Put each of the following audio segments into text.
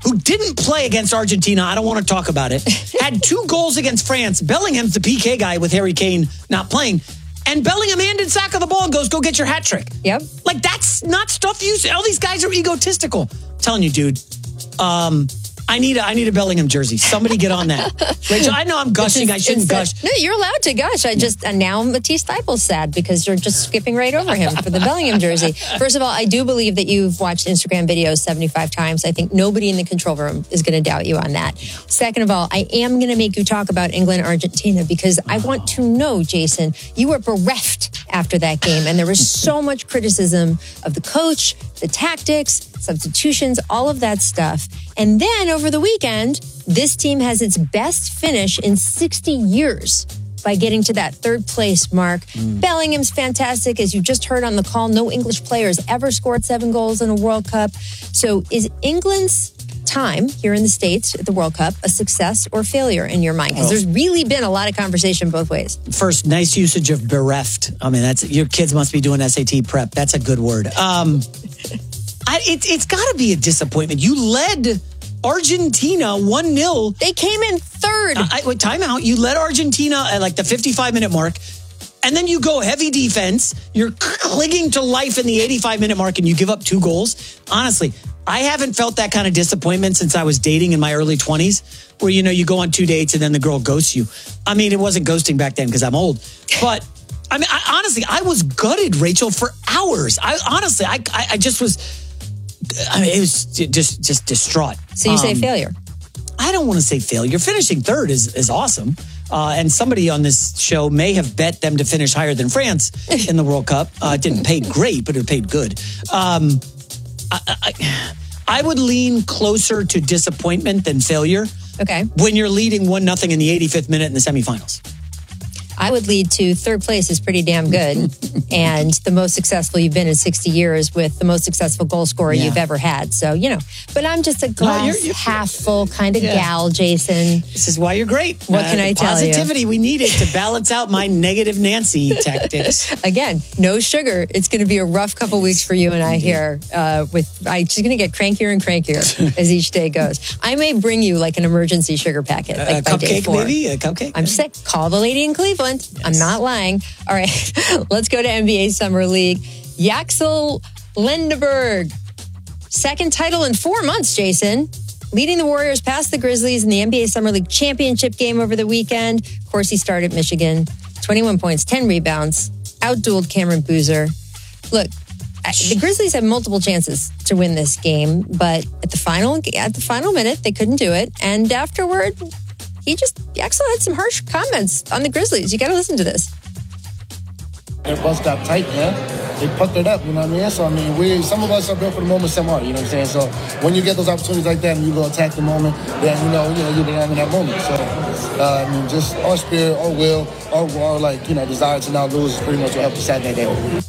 who didn't play against Argentina, I don't want to talk about it, had 2 goals against France. Bellingham's the PK guy with Harry Kane not playing. And Bellingham handed Saka the ball and goes, go get your hat trick. Yep. Like, that's not stuff you say. All these guys are egotistical. I'm telling you, dude. I need a Bellingham jersey. Somebody get on that. Rachel, I know I'm gushing. I shouldn't gush. No, you're allowed to gush. And now Matisse Theipel's sad because you're just skipping right over him for the Bellingham jersey. First of all, I do believe that you've watched Instagram videos 75 times. I think nobody in the control room is going to doubt you on that. Second of all, I am going to make you talk about England, Argentina, because I want to know, Jason, you were bereft after that game. And there was so much criticism of the coach, the tactics, substitutions, all of that stuff. And then over the weekend, this team has its best finish in 60 years by getting to that 3rd place mark. Bellingham's fantastic. As you just heard on the call, no English players ever scored 7 goals in a World Cup. So is England's time here in the States at the World Cup a success or failure in your mind? Because there's really been a lot of conversation both ways. First, nice usage of bereft. I mean, that's your kids must be doing SAT prep. That's a good word. It's got to be a disappointment. You led Argentina 1-0. They came in 3rd. Wait, timeout. You led Argentina at like the 55-minute mark, and then you go heavy defense. You're clinging to life in the 85-minute mark, and you give up 2 goals. Honestly, I haven't felt that kind of disappointment since I was dating in my early 20s, where, you go on 2 dates and then the girl ghosts you. I mean, it wasn't ghosting back then because I'm old, but I mean, honestly, I was gutted, Rachel, for hours. I just was. I mean, it was just distraught. So you say failure? I don't want to say failure. Finishing 3rd is awesome. And somebody on this show may have bet them to finish higher than France in the World Cup. It didn't pay great, but it paid good. I would lean closer to disappointment than failure. Okay. When you're leading 1-0 in the 85th minute in the semifinals. I would lead to 3rd place is pretty damn good. And the most successful you've been in 60 years with the most successful goal scorer you've ever had. So, but I'm just a glass half full kind of gal, Jason. This is why you're great. What can I tell you? Positivity, we need it to balance out my negative Nancy tactics. Again, no sugar. It's going to be a rough couple weeks for you and I here. I'm just going to get crankier and crankier as each day goes. I may bring you like an emergency sugar packet. Like a cupcake, maybe? A cupcake? I'm sick. Call the lady in Cleveland. Yes. I'm not lying. All right, let's go to NBA Summer League. Yaxel Lendeberg, 2nd title in 4 months, Jason. Leading the Warriors past the Grizzlies in the NBA Summer League championship game over the weekend. Of course, he started at Michigan. 21 points, 10 rebounds. Outdueled Cameron Boozer. Look, the Grizzlies had multiple chances to win this game, but at the final minute, they couldn't do it. And afterward, Yaxel had some harsh comments on the Grizzlies. You got to listen to this. Their bus got tight, man. They puckered up, you know what I mean? So, some of us are built for the moment, some are, you know what I'm saying? So, when you get those opportunities like that and you go attack the moment, then, you belong in that moment. So, just our spirit, our will, our desire to not lose is pretty much what helped us out that day.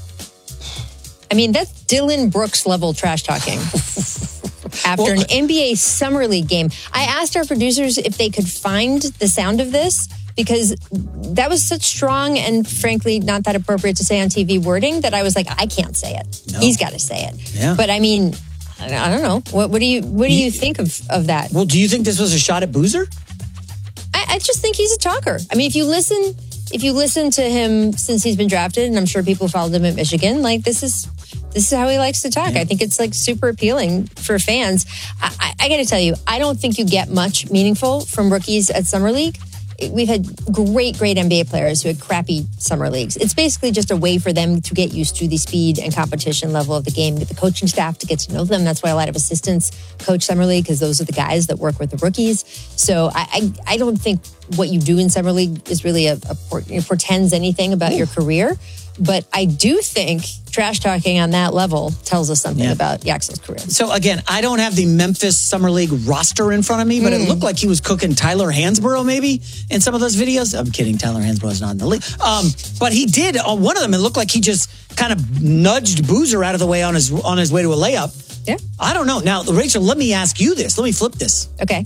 I mean, that's Dylan Brooks level trash talking. After an NBA Summer League game. I asked our producers if they could find the sound of this because that was such strong and frankly not that appropriate to say on TV wording that I was like, I can't say it. No. He's got to say it. Yeah. But I mean, I don't know. What do you think of that? Well, do you think this was a shot at Boozer? I just think he's a talker. I mean, if you listen to him since he's been drafted, and I'm sure people followed him at Michigan, like this is how he likes to talk. Yeah. I think it's like super appealing for fans. I got to tell you, I don't think you get much meaningful from rookies at Summer League. We've had great NBA players who had crappy summer leagues. It's basically just a way for them to get used to the speed and competition level of the game, get the coaching staff to get to know them. That's why a lot of assistants coach Summer League because those are the guys that work with the rookies. So I don't think what you do in Summer League is really portends anything about your career. But I do think trash talking on that level tells us something about Yaxel's career. So again, I don't have the Memphis Summer League roster in front of me, but it looked like he was cooking Tyler Hansborough maybe in some of those videos. I'm kidding. Tyler Hansborough's not in the league. But he did on one of them. It looked like he just kind of nudged Boozer out of the way on his way to a layup. Yeah. I don't know. Now, Rachel, let me ask you this. Let me flip this. Okay.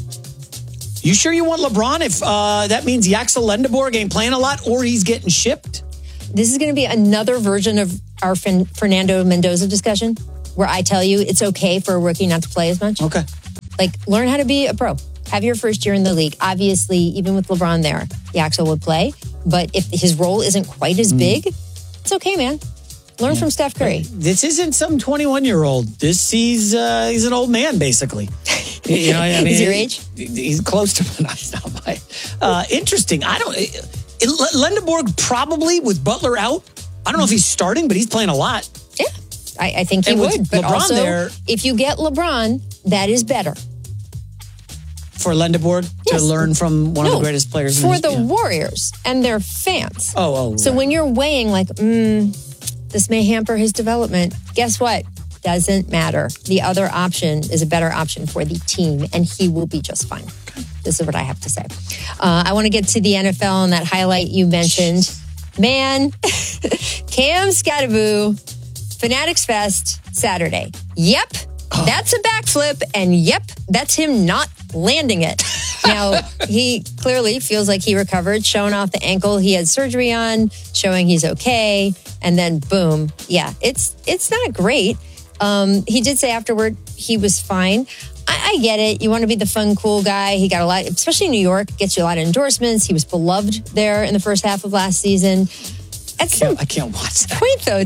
You sure you want LeBron if that means Yaxel Lendeborg ain't playing a lot or he's getting shipped? This is going to be another version of our Fernando Mendoza discussion where I tell you it's okay for a rookie not to play as much. Okay. Like, learn how to be a pro. Have your first year in the league. Obviously, even with LeBron there, Yaxel would play. But if his role isn't quite as big, it's okay, man. Learn from Steph Curry. This isn't some 21-year-old. He's an old man, basically. You know, I mean, Is your age? He's close to, but he's not my. Interesting. Lendeborg probably with Butler out. I don't know if he's starting, but he's playing a lot. Yeah, I think he And with would. But LeBron also, there- if you get LeBron, that is better. For Lendeborg to Yes. learn from one of the greatest players. For the Warriors and their fans. Oh. So right. when you're weighing like, this may hamper his development, guess what? Doesn't matter. The other option is a better option for the team, and he will be just fine. This is what I have to say. I want to get to the NFL and that highlight you mentioned. Man, Cam Skattebo, Fanatics Fest, Saturday. Yep, that's a backflip, and yep, that's him not landing it. Now, he clearly feels like he recovered, showing off the ankle he had surgery on, showing he's okay, and then boom. Yeah, it's not great. He did say afterward he was fine. I get it. You want to be the fun, cool guy. He got a lot, especially in New York, gets you a lot of endorsements. He was beloved there in the first half of last season. I can't watch that. Point though,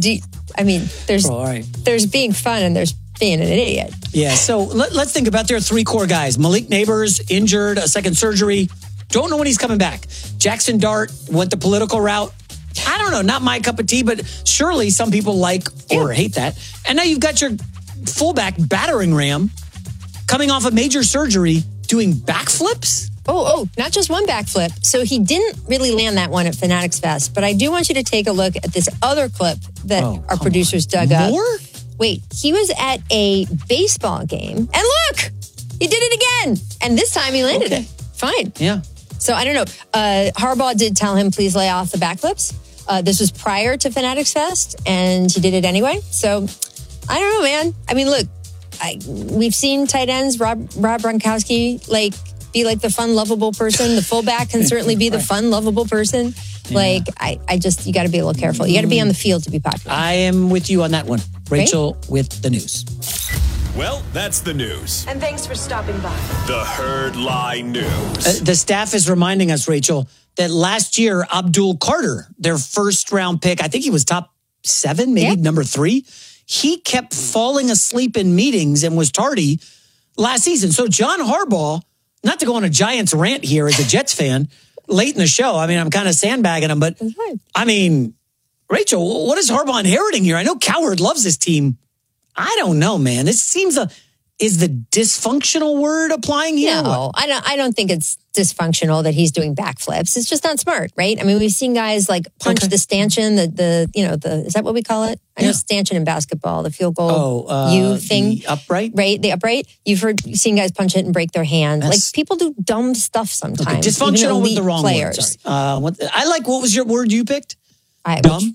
there's being fun and there's being an idiot. Yeah, so let's think about their three core guys. Malik Neighbors, injured, a second surgery. Don't know when he's coming back. Jackson Dart went the political route. I don't know, not my cup of tea, but surely some people like or hate that. And now you've got your fullback battering ram coming off a major surgery doing backflips. Oh, not just one backflip. So he didn't really land that one at Fanatics Fest, but I do want you to take a look at this other clip that our producers dug up. More? Wait, he was at a baseball game, and look, he did it again. And this time he landed it. Fine. Yeah. So I don't know. Harbaugh did tell him, please lay off the backflips. This was prior to Fanatics Fest, and he did it anyway. So I don't know, man. I mean, look, we've seen tight ends, Rob Gronkowski, be like the fun, lovable person. The fullback can certainly be the fun, lovable person. Yeah. You got to be a little careful. You got to be on the field to be popular. I am with you on that one. Rachel with the news. Well, that's the news. And thanks for stopping by. The Herd Lie News. The staff is reminding us, Rachel, that last year, Abdul Carter, their first round pick, I think he was top 7, maybe number 3. He kept falling asleep in meetings and was tardy last season. So John Harbaugh, not to go on a Giants rant here as a Jets fan, late in the show, I mean, I'm kind of sandbagging him, but I mean, Rachel, what is Harbaugh inheriting here? I know Cowherd loves this team. I don't know, man. This seems is the dysfunctional word applying here? No, I don't think it's dysfunctional that he's doing backflips. It's just not smart, right? I mean, we've seen guys like punch the stanchion, the is that what we call it? I know stanchion in basketball, the field goal thing. The upright? Right, the upright. You've seen guys punch it and break their hand. Like, people do dumb stuff sometimes. Okay, dysfunctional was the wrong players. word. Sorry. What was your word you picked? Dumb?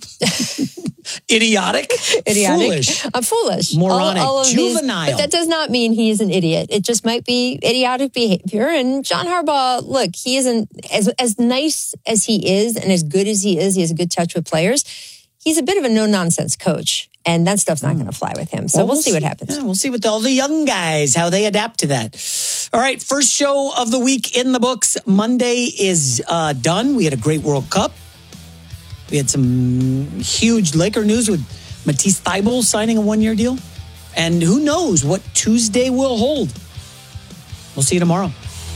Idiotic? Foolish. Foolish. Moronic. All of Juvenile. But that does not mean he's an idiot. It just might be idiotic behavior. And John Harbaugh, look, he isn't as nice as he is and as good as he is. He has a good touch with players. He's a bit of a no-nonsense coach. And that stuff's not going to fly with him. So we'll see what happens. Yeah, we'll see with all the young guys, how they adapt to that. All right, first show of the week in the books. Monday is done. We had a great World Cup. We had some huge Laker news with Matisse Thybulle signing a 1-year deal. And who knows what Tuesday will hold. We'll see you tomorrow.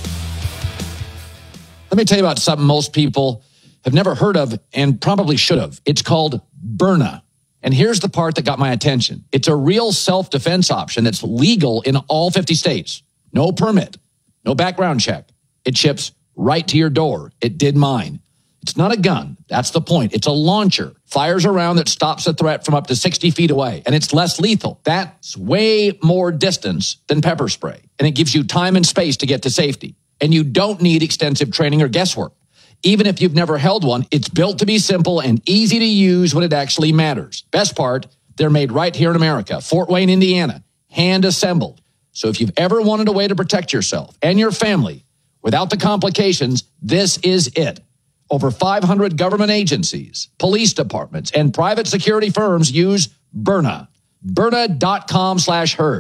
Let me tell you about something most people have never heard of and probably should have. It's called Byrna. And here's the part that got my attention. It's a real self-defense option that's legal in all 50 states. No permit, no background check. It ships right to your door. It did mine. It's not a gun. That's the point. It's a launcher. Fires a round that stops a threat from up to 60 feet away. And it's less lethal. That's way more distance than pepper spray. And it gives you time and space to get to safety. And you don't need extensive training or guesswork. Even if you've never held one, it's built to be simple and easy to use when it actually matters. Best part, they're made right here in America, Fort Wayne, Indiana, hand assembled. So if you've ever wanted a way to protect yourself and your family without the complications, this is it. Over 500 government agencies, police departments, and private security firms use Byrna. Byrna.com/herd.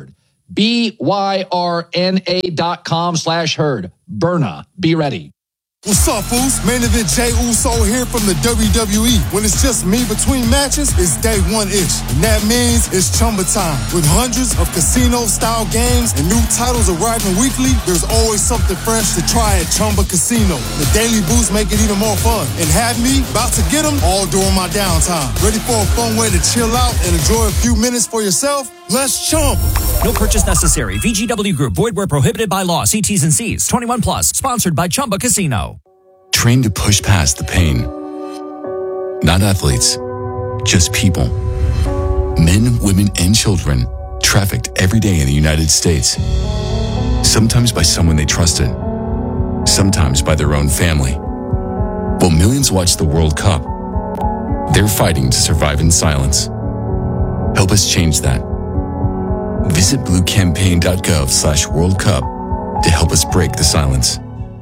BYRNA.com/herd. Berna. Be ready. What's up, fools? Main event Jey Uso here from the WWE. When it's just me between matches, it's day one-ish. And that means it's Chumba time. With hundreds of casino-style games and new titles arriving weekly, there's always something fresh to try at Chumba Casino. The daily boosts make it even more fun. And have me about to get them all during my downtime. Ready for a fun way to chill out and enjoy a few minutes for yourself? Let's Chumba. No purchase necessary. VGW Group. Void where prohibited by law. See T's and C's. 21 plus. Sponsored by Chumba Casino. Trained to push past the pain. Not athletes, just people. Men, women, and children trafficked every day in the United States. Sometimes by someone they trusted. Sometimes by their own family. While millions watch the World Cup, they're fighting to survive in silence. Help us change that. Visit bluecampaign.gov/World Cup to help us break the silence.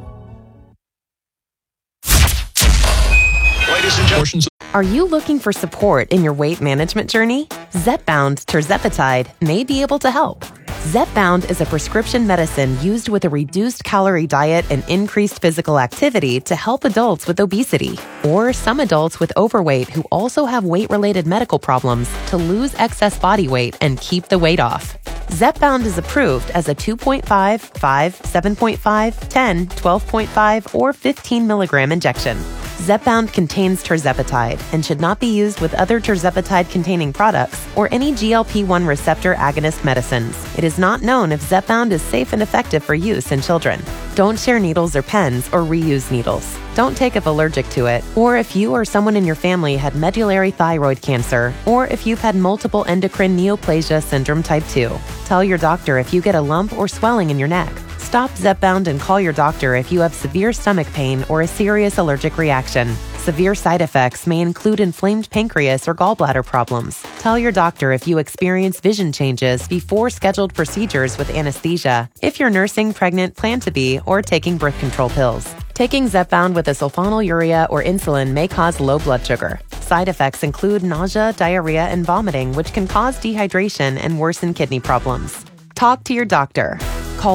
Are you looking for support in your weight management journey? Zepbound tirzepatide may be able to help. Zepbound is a prescription medicine used with a reduced calorie diet and increased physical activity to help adults with obesity or some adults with overweight who also have weight-related medical problems to lose excess body weight and keep the weight off. Zepbound is approved as a 2.5, 5, 7.5, 10, 12.5, or 15 milligram injection. Zepbound contains tirzepatide and should not be used with other tirzepatide-containing products or any GLP-1 receptor agonist medicines. It is not known if Zepbound is safe and effective for use in children. Don't share needles or pens or reuse needles. Don't take if allergic to it, or if you or someone in your family had medullary thyroid cancer, or if you've had multiple endocrine neoplasia syndrome type 2. Tell your doctor if you get a lump or swelling in your neck. Stop Zepbound and call your doctor if you have severe stomach pain or a serious allergic reaction. Severe side effects may include inflamed pancreas or gallbladder problems. Tell your doctor if you experience vision changes before scheduled procedures with anesthesia, if you're nursing, pregnant, plan to be, or taking birth control pills. Taking Zepbound with a sulfonylurea or insulin may cause low blood sugar. Side effects include nausea, diarrhea, and vomiting, which can cause dehydration and worsen kidney problems. Talk to your doctor. Call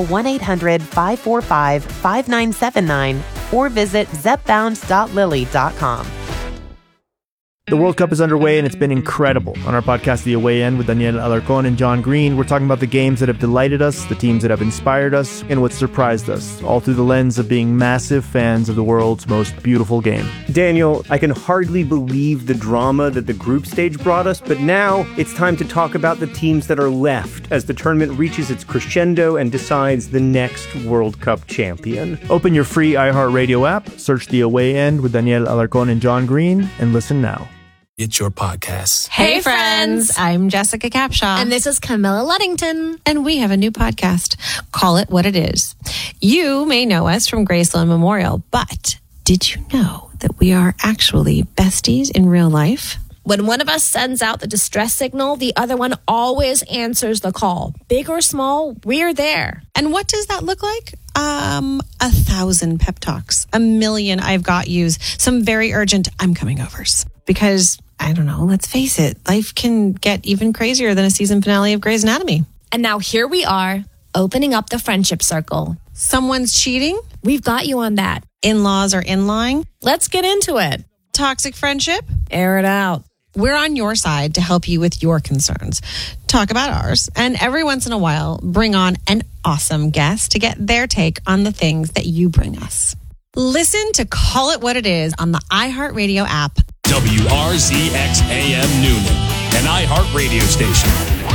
1-800-545-5979 or visit zepbound.lily.com. The World Cup is underway and it's been incredible. On our podcast, The Away End, with Daniel Alarcón and John Green, we're talking about the games that have delighted us, the teams that have inspired us, and what surprised us, all through the lens of being massive fans of the world's most beautiful game. Daniel, I can hardly believe the drama that the group stage brought us, but now it's time to talk about the teams that are left as the tournament reaches its crescendo and decides the next World Cup champion. Open your free iHeartRadio app, search The Away End with Daniel Alarcón and John Green, and listen now. It's your podcast. Hey, friends. I'm Jessica Capshaw. And this is Camilla Luddington. And we have a new podcast. Call It What It Is. You may know us from Graceland Memorial, but did you know that we are actually besties in real life? When one of us sends out the distress signal, the other one always answers the call. Big or small, we're there. And what does that look like? 1,000 pep talks, 1,000,000 I've got yous, some very urgent I'm coming overs. Because, I don't know, let's face it, life can get even crazier than a season finale of Grey's Anatomy. And now here we are, opening up the friendship circle. Someone's cheating? We've got you on that. In-laws are in-lying? Let's get into it. Toxic friendship? Air it out. We're on your side to help you with your concerns. Talk about ours. And every once in a while, bring on an awesome guest to get their take on the things that you bring us. Listen to Call It What It Is on the iHeartRadio app. WRZX AM Noonan, an iHeart radio station.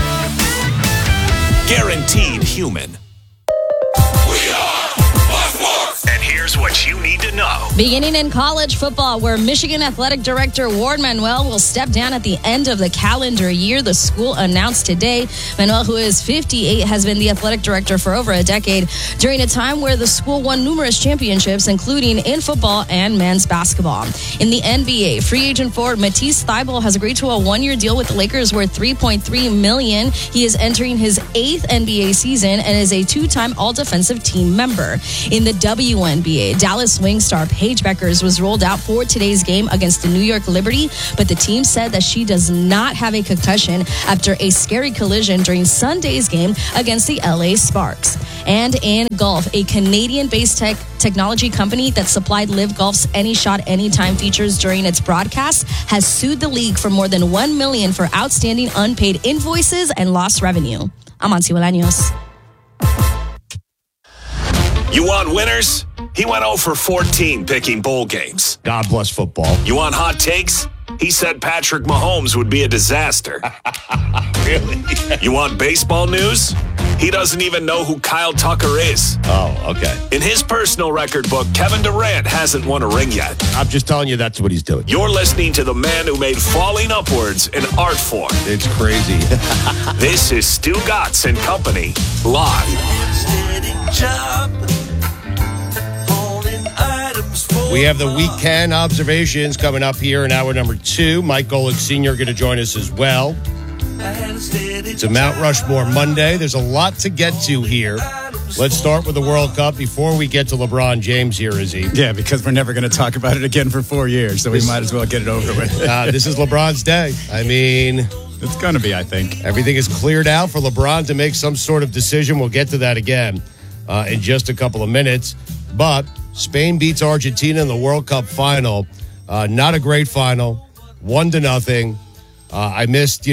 Guaranteed human. We are Buffalo. And here's what you need to know. Beginning in college football, where Michigan Athletic Director Ward Manuel will step down at the end of the calendar year, the school announced today. Manuel, who is 58, has been the athletic director for over a decade, during a time where the school won numerous championships, including in football and men's basketball. In the NBA, free agent forward Matisse Thybulle has agreed to a one-year deal with the Lakers worth $3.3 million. He is entering his 8th NBA season and is a two-time all-defensive team member. In the WNBA, Dallas Wing star Paige Beckers was rolled out for today's game against the New York Liberty, but the team said that she does not have a concussion after a scary collision during Sunday's game against the LA Sparks. And in golf, a Canadian-based technology company that supplied Live Golf's Any Shot Anytime features during its broadcast has sued the league for more than $1 million for outstanding unpaid invoices and lost revenue. I'm Auntie Bolaños. You want winners? He went 0 for 14 picking bowl games. God bless football. You want hot takes? He said Patrick Mahomes would be a disaster. Really? You want baseball news? He doesn't even know who Kyle Tucker is. Oh, okay. In his personal record book, Kevin Durant hasn't won a ring yet. I'm just telling you that's what he's doing. You're listening to the man who made falling upwards an art form. It's crazy. This is Stu Gatz and Company, live. We have the weekend observations coming up here in hour number 2. Mike Golick Sr. going to join us as well. It's a Mount Rushmore Monday. There's a lot to get to here. Let's start with the World Cup before we get to LeBron James here, Izzy. Yeah, because we're never going to talk about it again for 4 years, so we might as well get it over with. This is LeBron's day. I mean... It's going to be, I think. Everything is cleared out for LeBron to make some sort of decision. We'll get to that again in just a couple of minutes. But Spain beats Argentina in the World Cup final. Not a great final. 1-0. I missed,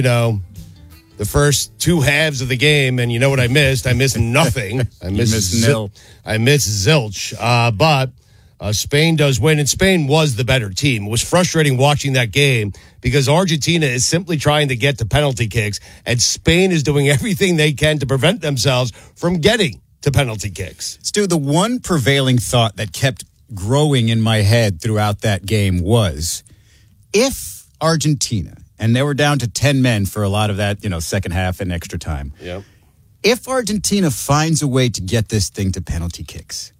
the first 2 halves of the game, and you know what I missed? I missed nothing. I missed nil. I missed zilch. But Spain does win, and Spain was the better team. It was frustrating watching that game because Argentina is simply trying to get to penalty kicks, and Spain is doing everything they can to prevent themselves from getting to penalty kicks. Stu, the one prevailing thought that kept growing in my head throughout that game was, if Argentina, and they were down to 10 men for a lot of that, second half and extra time. Yep. If Argentina finds a way to get this thing to penalty kicks,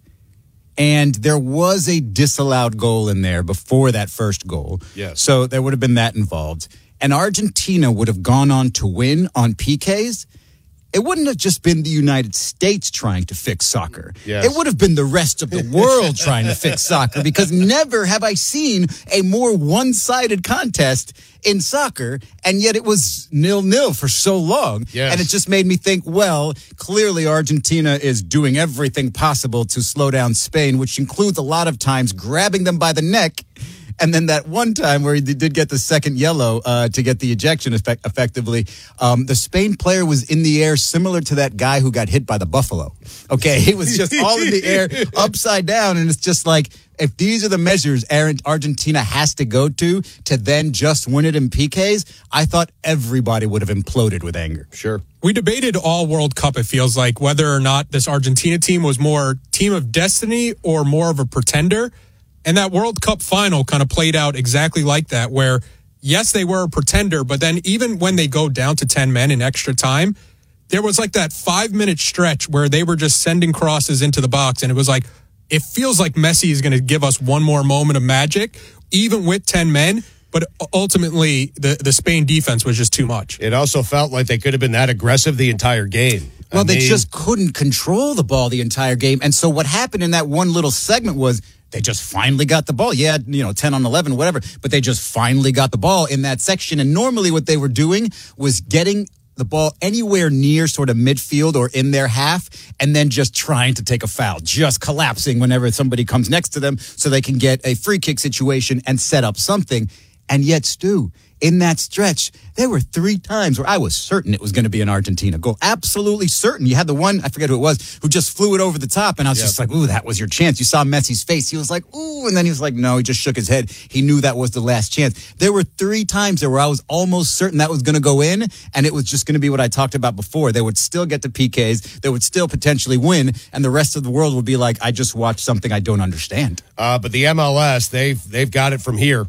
and there was a disallowed goal in there before that first goal, yes. So there would have been that involved, and Argentina would have gone on to win on PKs, it wouldn't have just been the United States trying to fix soccer. Yes. It would have been the rest of the world trying to fix soccer, because never have I seen a more one-sided contest in soccer, and yet it was 0-0 for so long. Yes. And it just made me think, well, clearly Argentina is doing everything possible to slow down Spain, which includes a lot of times grabbing them by the neck. And then that one time where he did get the second yellow to get the ejection effectively, the Spain player was in the air similar to that guy who got hit by the buffalo. Okay, he was just all in the air, upside down, and it's just like, if these are the measures Argentina has to go to then just win it in PKs, I thought everybody would have imploded with anger. Sure. We debated all World Cup, it feels like, whether or not this Argentina team was more team of destiny or more of a pretender. And that World Cup final kind of played out exactly like that, where, yes, they were a pretender, but then even when they go down to 10 men in extra time, there was like that 5-minute stretch where they were just sending crosses into the box. And it was like, it feels like Messi is going to give us one more moment of magic, even with 10 men. But ultimately, the Spain defense was just too much. It also felt like they could have been that aggressive the entire game. Well, they just couldn't control the ball the entire game. And so what happened in that one little segment was they just finally got the ball. Yeah, 10 on 11, whatever. But they just finally got the ball in that section. And normally what they were doing was getting the ball anywhere near sort of midfield or in their half, and then just trying to take a foul, just collapsing whenever somebody comes next to them so they can get a free kick situation and set up something. And yet, Stu, in that stretch, there were 3 times where I was certain it was going to be an Argentina goal. Absolutely certain. You had the one, I forget who it was, who just flew it over the top, and I was just like, ooh, that was your chance. You saw Messi's face. He was like, ooh, and then he was like, no, he just shook his head. He knew that was the last chance. There were 3 times there where I was almost certain that was going to go in, and it was just going to be what I talked about before. They would still get to PKs. They would still potentially win, and the rest of the world would be like, I just watched something I don't understand. But the MLS, they've got it from here.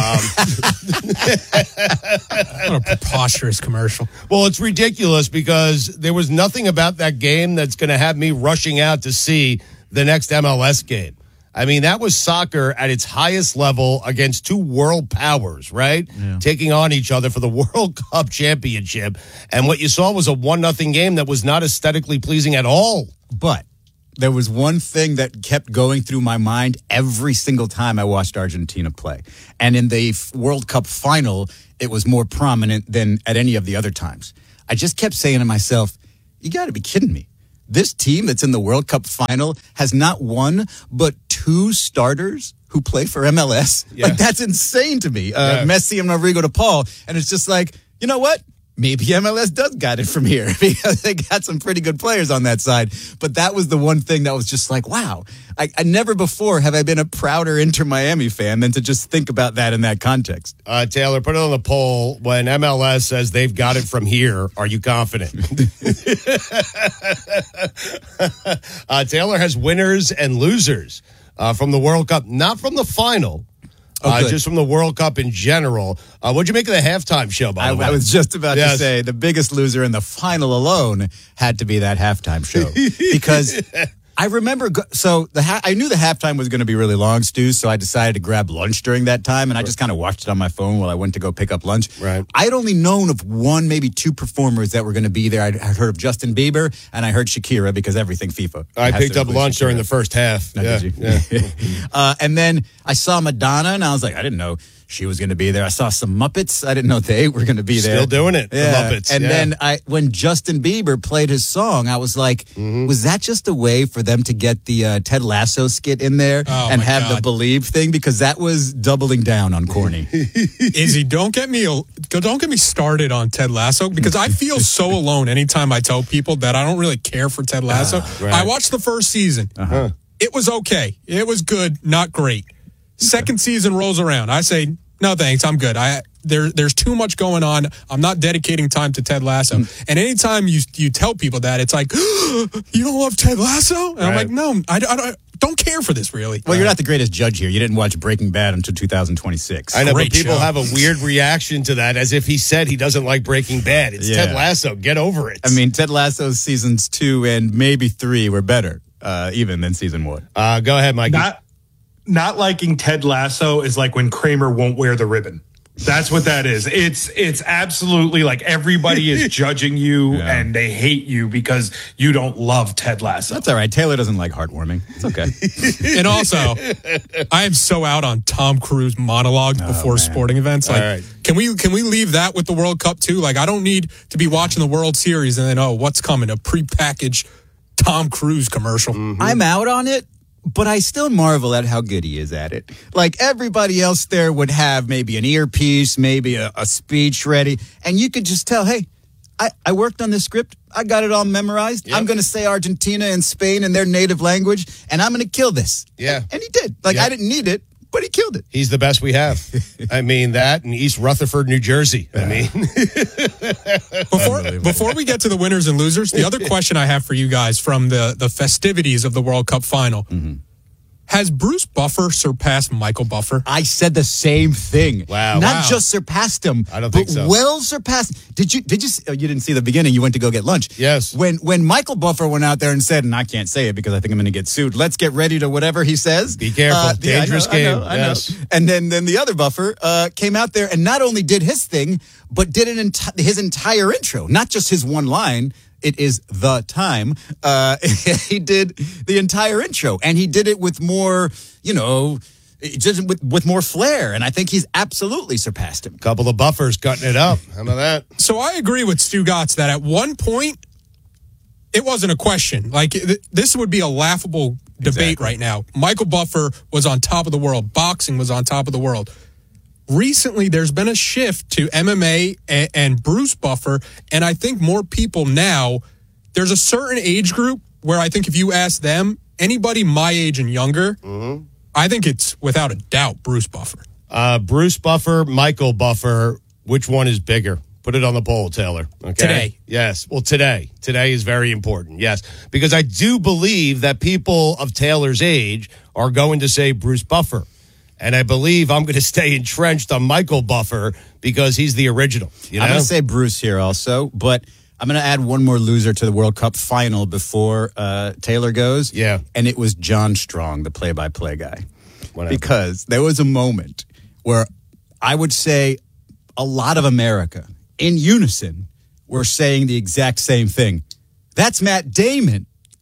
What a preposterous commercial. Well, it's ridiculous because there was nothing about that game that's going to have me rushing out to see the next MLS game. I mean, that was soccer at its highest level against 2 world powers, right? Yeah. Taking on each other for the World Cup championship. And what you saw was a 1-0 game that was not aesthetically pleasing at all. But there was one thing that kept going through my mind every single time I watched Argentina play. And in the World Cup final, it was more prominent than at any of the other times. I just kept saying to myself, you got to be kidding me. This team that's in the World Cup final has not one, but 2 starters who play for MLS. Yeah. Like, that's insane to me. Messi and Rodrigo de Paul. And it's just like, you know what? Maybe MLS does got it from here because they got some pretty good players on that side. But that was the one thing that was just like, wow. I never before have I been a prouder Inter Miami fan than to just think about that in that context. Taylor, put it on the poll. When MLS says they've got it from here, are you confident? Taylor has winners and losers from the World Cup, not from the final. Just from the World Cup in general. What'd you make of the halftime show, by the way? I was just about to say the biggest loser in the final alone had to be that halftime show. Because I remember, I knew the halftime was going to be really long, Stu, so I decided to grab lunch during that time, and I just kind of watched it on my phone while I went to go pick up lunch. Right. I had only known of 1, maybe 2 performers that were going to be there. I'd heard of Justin Bieber, and I heard Shakira because everything FIFA. I picked up lunch during the first half. Did you? Yeah. And then I saw Madonna, and I was like, I didn't know she was going to be there. I saw some Muppets. I didn't know they were going to be there. Still doing it, yeah. the Muppets. And then when Justin Bieber played his song, I was like, was that just a way for them to get the Ted Lasso skit in there and have the Believe thing? Because that was doubling down on corny. Izzy, don't get me started on Ted Lasso, because I feel so alone anytime I tell people that I don't really care for Ted Lasso. Right. I watched the first season. It was okay. It was good, not great. Second season rolls around. I say, no thanks, I'm good. There's too much going on. I'm not dedicating time to Ted Lasso. And anytime you tell people that, it's like, you don't love Ted Lasso? And I'm like, no, I don't care for this, really. Well, you're not the greatest judge here. You didn't watch Breaking Bad until 2026. I know, Great but people show. have a weird reaction to that, as if he said he doesn't like Breaking Bad. It's Ted Lasso. Get over it. I mean, Ted Lasso's seasons 2 and maybe 3 were better, even than season 1. Go ahead, Mike. Not liking Ted Lasso is like when Kramer won't wear the ribbon. That's what that is. It's absolutely like everybody is judging you and they hate you because you don't love Ted Lasso. That's all right. Taylor doesn't like heartwarming. It's okay. And also, I am so out on Tom Cruise monologues before sporting events. Like, can we leave that with the World Cup too? Like, I don't need to be watching the World Series and then, what's coming? A prepackaged Tom Cruise commercial. I'm out on it. But I still marvel at how good he is at it. Like, everybody else there would have maybe an earpiece, maybe a speech ready, and you could just tell, hey, I worked on this script. I got it all memorized. I'm going to say Argentina and Spain in their native language, and I'm going to kill this. Yeah. And he did. Like, I didn't need it, but he killed it. He's the best we have. I mean, that and East Rutherford, New Jersey. I mean. Before we get to the winners and losers, the other question I have for you guys from the festivities of the World Cup final. Has Bruce Buffer surpassed Michael Buffer? I said the same thing. Wow. Not just surpassed him. I don't think so. Well surpassed. Did you you didn't see the beginning. You went to go get lunch. Yes. When Michael Buffer went out there and said, and I can't say it because I think I'm going to get sued, let's get ready to whatever he says. Be careful. Dangerous game. I know. And then the other Buffer came out there and not only did his thing, but did his entire intro, not just his one line. It is the time. He did the entire intro, and he did it with more, just with more flair. And I think he's absolutely surpassed him. Couple of buffers cutting it up. How about that? So I agree with Stu Gotts that at one point, it wasn't a question. Like, this would be a laughable debate right now. Michael Buffer was on top of the world. Boxing was on top of the world. Recently, there's been a shift to MMA and Bruce Buffer, and I think more people now, there's a certain age group where I think if you ask them, anybody my age and younger, I think it's without a doubt Bruce Buffer. Bruce Buffer, Michael Buffer, which one is bigger? Put it on the poll, Taylor. Okay? Today. Yes. Well, today. Today is very important. Yes. Because I do believe that people of Taylor's age are going to say Bruce Buffer. And I believe I'm going to stay entrenched on Michael Buffer because he's the original. You know? I'm going to say Bruce here also, but I'm going to add one more loser to the World Cup final before Taylor goes. Yeah. And it was John Strong, the play-by-play guy. Whatever. Because there was a moment where I would say a lot of America, in unison, were saying the exact same thing. That's Matt Damon.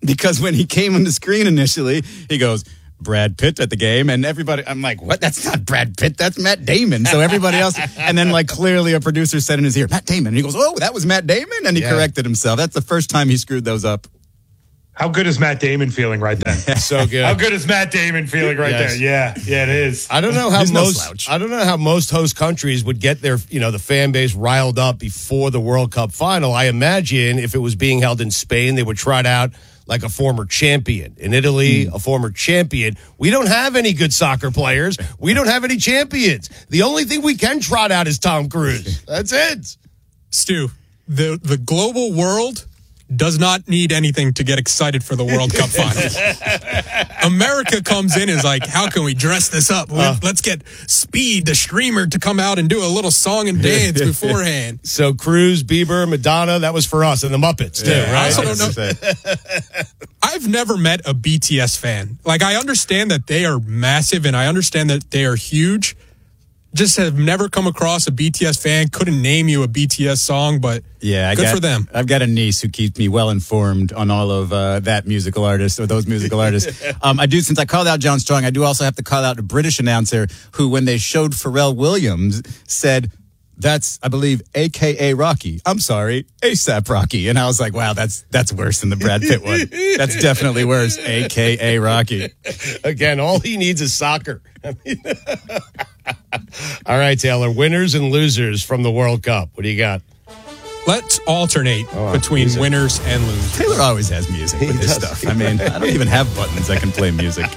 because when he came on the screen initially, he goes, Brad Pitt at the game, and everybody, I'm like, what? That's not Brad Pitt, that's Matt Damon. So everybody else, and then like clearly a producer said in his ear, Matt Damon. And he goes, oh, that was Matt Damon? And he corrected himself. That's the first time he screwed those up. How good is Matt Damon feeling right then? So good. How good is Matt Damon feeling right there? Yeah, it is. I don't know how most host countries would get their, the fan base riled up before the World Cup final. I imagine if it was being held in Spain, they would trot out like a former champion. In Italy, a former champion. We don't have any good soccer players. We don't have any champions. The only thing we can trot out is Tom Cruise. That's it. Stu, the global world does not need anything to get excited for the World Cup finals. America comes in and is like, how can we dress this up? Let's get Speed, the streamer, to come out and do a little song and dance beforehand. So Cruz, Bieber, Madonna, that was for us, and the Muppets too, right? I also don't know. I've never met a BTS fan. Like, I understand that they are massive and I understand that they are huge. Just have never come across a BTS fan. Couldn't name you a BTS song, but good for them. I've got a niece who keeps me well informed on all of that musical artist or those musical artists. I do, since I called out John Strong, I do also have to call out a British announcer who, when they showed Pharrell Williams, said, that's, I believe, AKA Rocky. I'm sorry, ASAP Rocky. And I was like, wow, that's worse than the Brad Pitt one. That's definitely worse, AKA Rocky. Again, all he needs is soccer. All right, Taylor, winners and losers from the World Cup. What do you got? Let's alternate between winners and losers. Taylor always has music with his stuff. I mean, I don't even have buttons that can play music.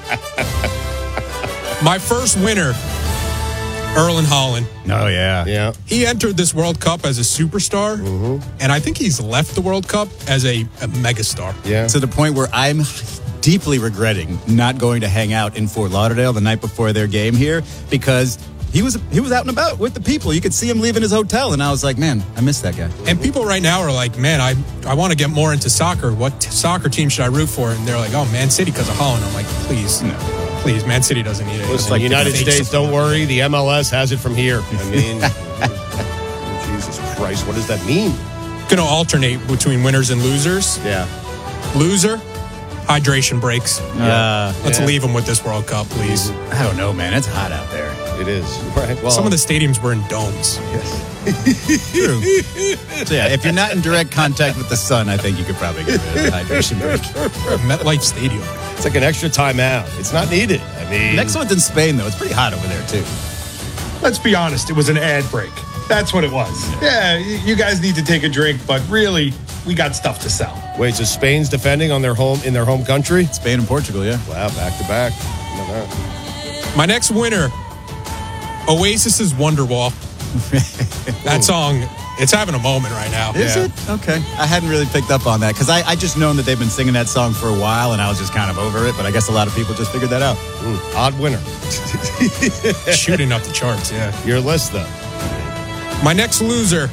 My first winner, Erling Haaland. Oh, yeah. He entered this World Cup as a superstar, and I think he's left the World Cup as a megastar. Yeah. To the point where I'm deeply regretting not going to hang out in Fort Lauderdale the night before their game here, because he was out and about with the people. You could see him leaving his hotel, and I was like, man, I miss that guy. And people right now are like, man, I want to get more into soccer. What soccer team should I root for? And they're like, oh, Man City because of Haaland. I'm like, please, please, Man City doesn't need it. Listen, like United States, don't worry. The MLS has it from here. I mean, Jesus Christ, what does that mean? Going to alternate between winners and losers. Yeah. Loser, hydration breaks. Let's leave them with this World Cup, please. I don't know, man. It's hot out there. It is. Right. Well, some of the stadiums were in domes. True. So, yeah, if you're not in direct contact with the sun, I think you could probably get rid of the hydration break. MetLife Stadium. It's like an extra timeout. It's not needed. I mean, next one's in Spain, though. It's pretty hot over there, too. Let's be honest. It was an ad break. That's what it was. Yeah, you guys need to take a drink, but really, we got stuff to sell. Wait, so Spain's defending in their home country? Spain and Portugal, yeah. Wow, back to back. My next winner, Oasis's Wonderwall. That song, it's having a moment right now. Is it? Okay. I hadn't really picked up on that because I just known that they've been singing that song for a while and I was just kind of over it, but I guess a lot of people just figured that out. Odd winner. Shooting up the charts, yeah. Your list, though. My next loser,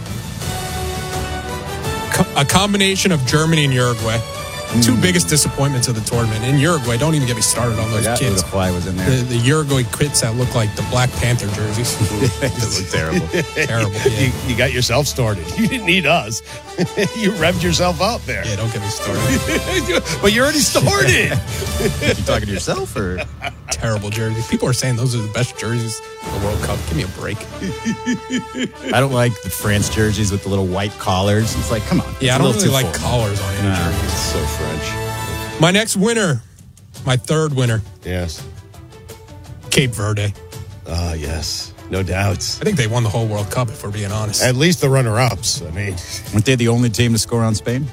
a combination of Germany and Uruguay. Two biggest disappointments of the tournament. In Uruguay, don't even get me started on those kids. The fly was in there. The Uruguay kids that look like the Black Panther jerseys. They look terrible. Terrible. Yeah. You got yourself started. You didn't need us. You revved yourself up there. Yeah, don't get me started. But you already started. You talking to yourself or? Terrible jerseys. People are saying those are the best jerseys of the World Cup. Give me a break. I don't like the France jerseys with the little white collars. It's like, come on. Yeah, I don't really like collars on any jerseys. It's so French. My next winner, my third winner. Yes. Cape Verde. Ah, yes. No doubts. I think they won the whole World Cup, if we're being honest. At least the runner-ups. I mean, weren't they the only team to score on Spain?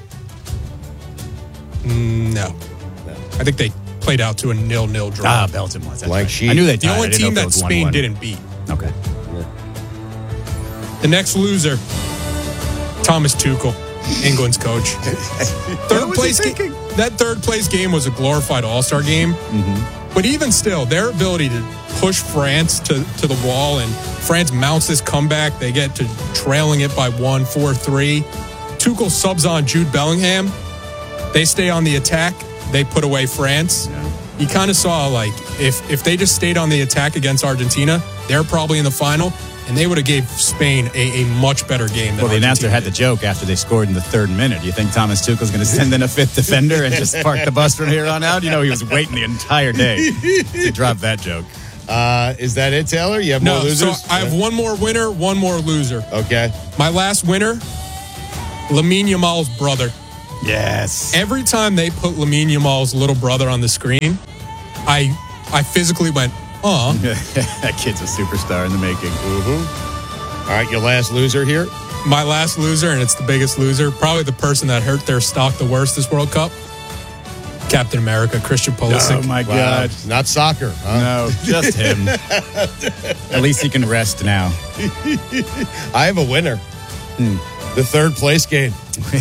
No. I think they played out to a 0-0 draw. Ah, Belgium was. Blank sheet. I knew they The only team that Spain 1-1. didn't beat. Okay. The next loser, Thomas Tuchel, England's coach. That third place game was a glorified all-star game. Mm-hmm. But even still, their ability to push France to the wall, and France mounts this comeback. They get to trailing it by 4-3. Tuchel subs on Jude Bellingham. They stay on the attack. They put away France. Yeah. You kind of saw, like, if they just stayed on the attack against Argentina, they're probably in the final. and they would have gave Spain a much better game than Well, the announcer Argentina had the joke after they scored in the third minute. You think Thomas Tuchel's going to send in a fifth defender and just park the bus from here on out? You know, he was waiting the entire day to drop that joke. Is that it, Taylor? You have more No, losers? so I have one more winner, one more loser. Okay. My last winner, Lamine Yamal's brother. Yes. Every time they put Lamine Yamal's little brother on the screen, I physically went, aw. That kid's a superstar in the making. Mm-hmm. All right, your last loser here? My last loser, and it's the biggest loser, probably the person that hurt their stock the worst this World Cup, Captain America, Christian Pulisic. Oh, my God. Not soccer, huh? No, just him. At least he can rest now. I have a winner. The third place game.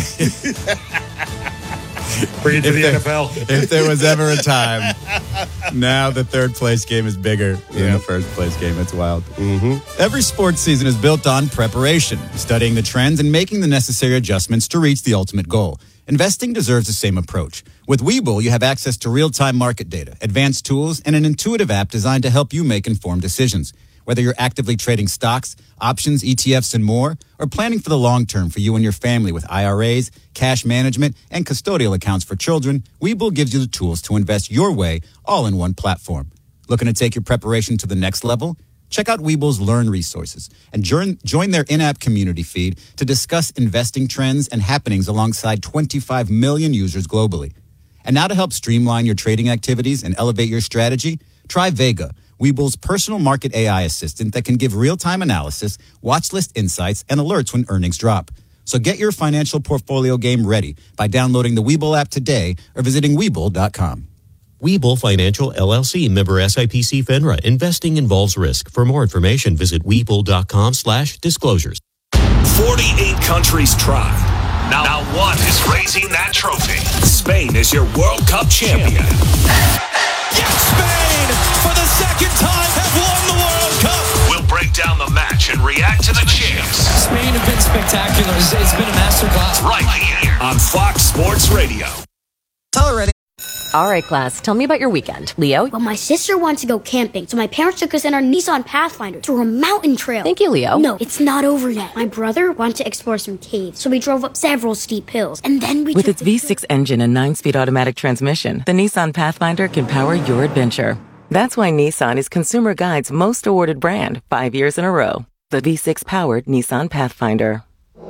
Bring it to the NFL. If there was ever a time, now the third place game is bigger than the first place game. It's wild. Mm-hmm. Every sports season is built on preparation, studying the trends and making the necessary adjustments to reach the ultimate goal. Investing deserves the same approach. With Webull, you have access to real-time market data, advanced tools, and an intuitive app designed to help you make informed decisions. Whether you're actively trading stocks, options, ETFs, and more, or planning for the long term for you and your family with IRAs, cash management, and custodial accounts for children, Webull gives you the tools to invest your way, all in one platform. Looking to take your preparation to the next level? Check out Webull's Learn resources and join their in-app community feed to discuss investing trends and happenings alongside 25 million users globally. And now to help streamline your trading activities and elevate your strategy, try Vega, Webull's personal market AI assistant that can give real-time analysis, watch list insights, and alerts when earnings drop. So get your financial portfolio game ready by downloading the Webull app today or visiting Webull.com. Webull Financial LLC, member SIPC FINRA. Investing involves risk. For more information, visit Webull.com/disclosures. 48 countries try. Now one is raising that trophy. Spain is your World Cup champion. Yes, Spain, for the second time, have won the World Cup. We'll break down the match and react to the champs. Spain have been spectacular. It's been a masterclass. Right here on Fox Sports Radio. All ready. All right, class, tell me about your weekend. Leo? Well, my sister wants to go camping, so my parents took us in our Nissan Pathfinder through a mountain trail. Thank you, Leo. No, it's not over yet. My brother wanted to explore some caves, so we drove up several steep hills, and then we With its V6 engine and 9-speed automatic transmission, the Nissan Pathfinder can power your adventure. That's why Nissan is Consumer Guide's most awarded brand 5 years in a row. The V6-powered Nissan Pathfinder.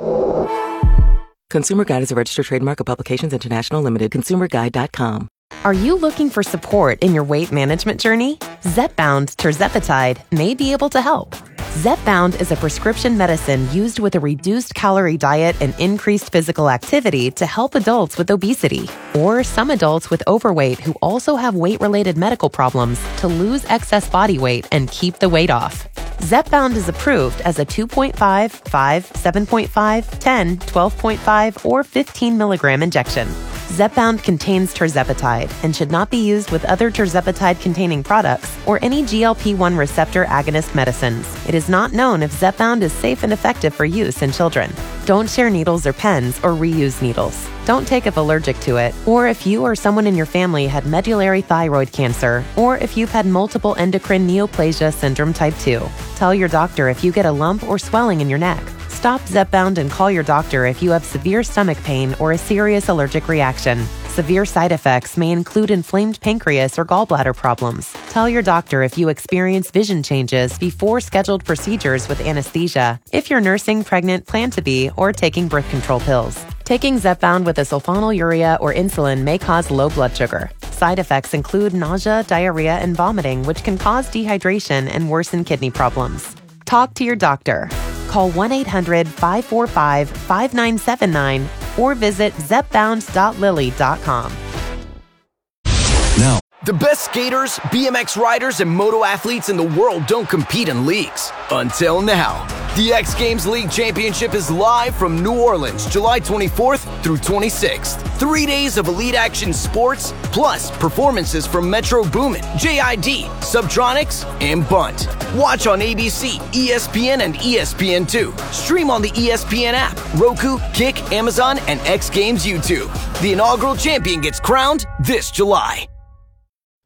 Consumer Guide is a registered trademark of Publications International Limited. ConsumerGuide.com. Are you looking for support in your weight management journey? Zepbound tirzepatide may be able to help. Zepbound is a prescription medicine used with a reduced calorie diet and increased physical activity to help adults with obesity or some adults with overweight who also have weight-related medical problems to lose excess body weight and keep the weight off. Zepbound is approved as a 2.5, 5, 7.5, 10, 12.5, or 15 milligram injection. Zepbound contains tirzepatide and should not be used with other tirzepatide-containing products or any GLP-1 receptor agonist medicines. It is not known if Zepbound is safe and effective for use in children. Don't share needles or pens or reuse needles. Don't take if allergic to it, or if you or someone in your family had medullary thyroid cancer, or if you've had multiple endocrine neoplasia syndrome type 2. Tell your doctor if you get a lump or swelling in your neck. Stop Zepbound and call your doctor if you have severe stomach pain or a serious allergic reaction. Severe side effects may include inflamed pancreas or gallbladder problems. Tell your doctor if you experience vision changes before scheduled procedures with anesthesia, if you're nursing, pregnant, plan to be, or taking birth control pills. Taking Zepbound with a sulfonylurea or insulin may cause low blood sugar. Side effects include nausea, diarrhea, and vomiting, which can cause dehydration and worsen kidney problems. Talk to your doctor. Call 1-800-545-5979 or visit zepbound.lily.com. Now, the best skaters, BMX riders, and moto athletes in the world don't compete in leagues. Until now. The X Games League Championship is live from New Orleans, July 24th through 26th. 3 days of elite action sports, plus performances from Metro Boomin, JID, Subtronics, and Bunt. Watch on ABC, ESPN, and ESPN2. Stream on the ESPN app, Roku, Kick, Amazon, and X Games YouTube. The inaugural champion gets crowned this July.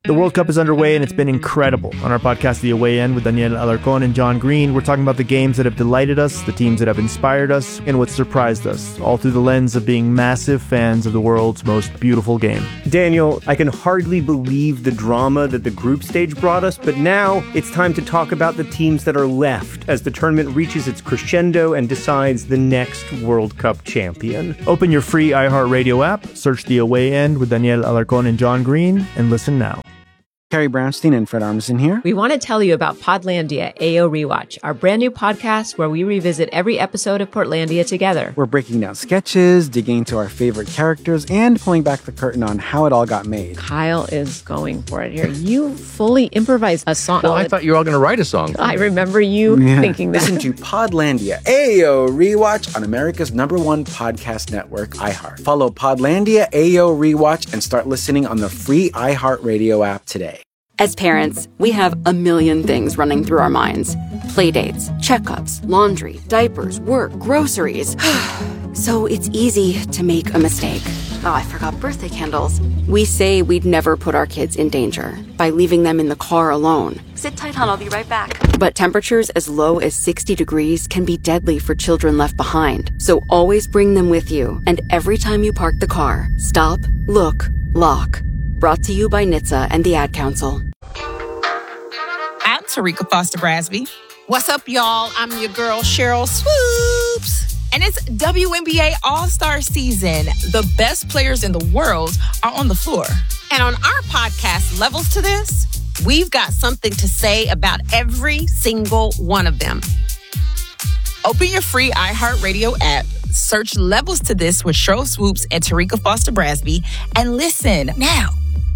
The World Cup is underway and it's been incredible. On our podcast, The Away End, with Daniel Alarcón and John Green, we're talking about the games that have delighted us, the teams that have inspired us, and what surprised us, all through the lens of being massive fans of the world's most beautiful game. Daniel, I can hardly believe the drama that the group stage brought us, but now it's time to talk about the teams that are left as the tournament reaches its crescendo and decides the next World Cup champion. Open your free iHeartRadio app, search The Away End with Daniel Alarcón and John Green, and listen now. Carrie Brownstein and Fred Armisen here. We want to tell you about Podlandia AO Rewatch, our brand new podcast where we revisit every episode of Portlandia together. We're breaking down sketches, digging into our favorite characters, and pulling back the curtain on how it all got made. Kyle is going for it here. You fully improvised a song. Well, I thought you were all going to write a song. I remember you thinking that. Listen to Podlandia AO Rewatch on America's #1 podcast network, iHeart. Follow Podlandia AO Rewatch and start listening on the free iHeartRadio app today. As parents, we have a million things running through our minds. Playdates, checkups, laundry, diapers, work, groceries. So it's easy to make a mistake. Oh, I forgot birthday candles. We say we'd never put our kids in danger by leaving them in the car alone. Sit tight, hon, I'll be right back. But temperatures as low as 60 degrees can be deadly for children left behind. So always bring them with you. And every time you park the car, stop, look, lock. Brought to you by NHTSA and the Ad Council. I'm Tarika Foster Brasby. What's up, y'all? I'm your girl, Cheryl Swoops. And it's WNBA All-Star season. The best players in the world are on the floor. And on our podcast, Levels to This, we've got something to say about every single one of them. Open your free iHeartRadio app, search Levels to This with Cheryl Swoops and Tarika Foster Brasby, and listen now.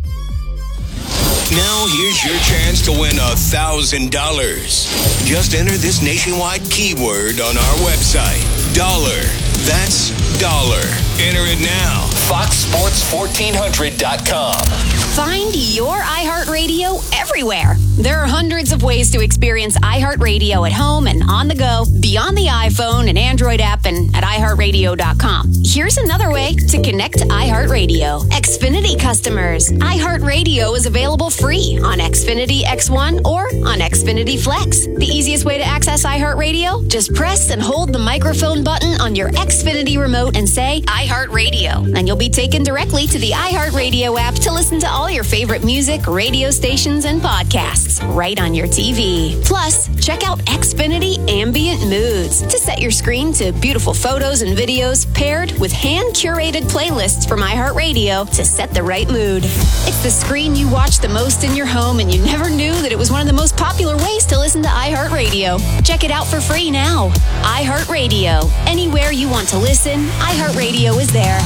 Now here's your chance to win $1,000. Just enter this nationwide keyword on our website. Dollar. That's dollar. Enter it now. FoxSports1400.com. Find your iHeartRadio everywhere. There are hundreds of ways to experience iHeartRadio at home and on the go, beyond the iPhone and Android app, and at iHeartRadio.com. Here's another way to connect to iHeartRadio. Xfinity customers. iHeartRadio is available free on Xfinity X1 or on Xfinity Flex. The easiest way to access iHeartRadio? Just press and hold the microphone button on your Xfinity remote and say iHeartRadio. And you'll be taken directly to the iHeartRadio app to listen to all your favorite music, radio stations, and podcasts right on your TV. Plus, check out Xfinity Ambient Moods to set your screen to beautiful photos and videos paired with hand-curated playlists from iHeartRadio to set the right mood. It's the screen you watch the most in your home, and you never knew that it was one of the most popular ways to listen to iHeartRadio. Check it out for free now. iHeartRadio. Anywhere you want to listen, iHeartRadio is there.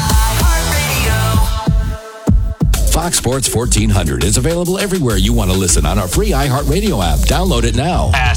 Fox Sports 1400 is available everywhere you want to listen on our free iHeartRadio app. Download it now.